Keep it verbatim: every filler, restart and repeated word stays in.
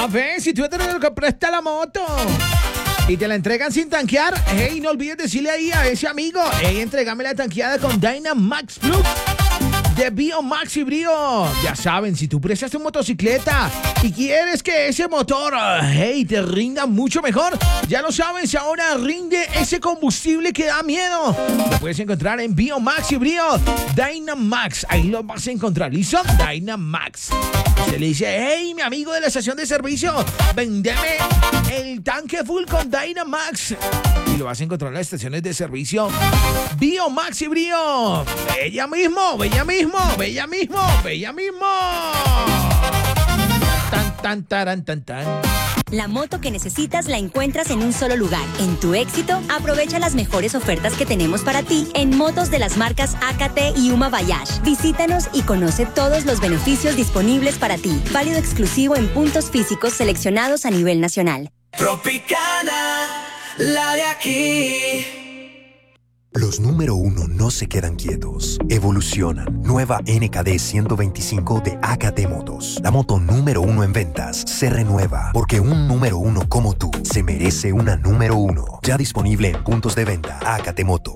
A ver, si tú eres el que presta la moto y te la entregan sin tanquear, hey, no olvides decirle ahí a ese amigo, hey, entrégame la tanqueada con Dynamax Plus de Biomax y Brio. Ya saben, si tú prestas tu motocicleta y quieres que ese motor, hey, te rinda mucho mejor, ya lo sabes, ahora rinde ese combustible que da miedo. Lo puedes encontrar en Biomax y Brio. Dynamax, ahí lo vas a encontrar. ¿Listo? Dynamax. Se le dice, hey, mi amigo de la estación de servicio, vendeme el tanque full con Dynamax. Y lo vas a encontrar en las estaciones de servicio Biomax y Brio. Bella mismo, bella mismo. Bella mismo, bella mismo. Tan, tan, taran, tan, tan. La moto que necesitas la encuentras en un solo lugar. En Tu Éxito, aprovecha las mejores ofertas que tenemos para ti en motos de las marcas A K T y Uma Bayash. Visítanos y conoce todos los beneficios disponibles para ti. Válido exclusivo en puntos físicos seleccionados a nivel nacional. Tropicana, la de aquí. Los número uno no se quedan quietos, evolucionan. Nueva N K D ciento veinticinco de A K T Motos. La moto número uno en ventas se renueva, porque un número uno como tú se merece una número uno. Ya disponible en puntos de venta A K T Moto.